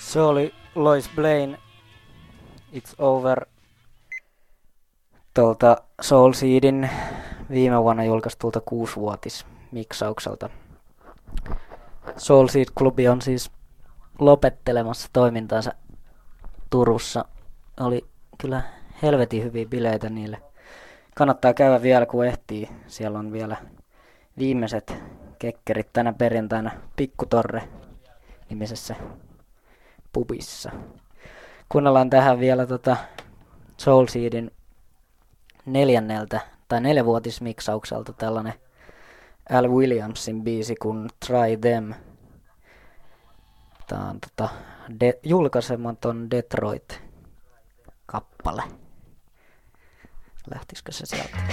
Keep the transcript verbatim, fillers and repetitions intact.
Se oli Lois Blaine, It's Over, tuolta Soul Seedin viime vuonna julkaistulta kuusivuotismiksaukselta. Soul Seed-klubi on siis lopettelemassa toimintansa Turussa. Oli kyllä helvetin hyviä bileitä niille. Kannattaa käydä vielä kun ehtii. Siellä on vielä viimeiset kekkerit tänä perjantaina Pikkutorre nimisessä pubissa. Kuunnellaan tähän vielä tota Soul Seedin neljänneltä tai neljävuotismiksaukselta tällainen Al Williamsin biisi kuin Try Them. Tää on tota de- julkaisematon Detroit-kappale. Lähtisikö se sieltä?